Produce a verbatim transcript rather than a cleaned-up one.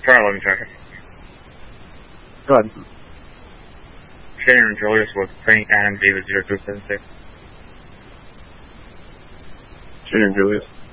Try eleven traffic. Go ahead. Shannon and Julius with Frank Adam David zero two seven six. Shannon and Julius.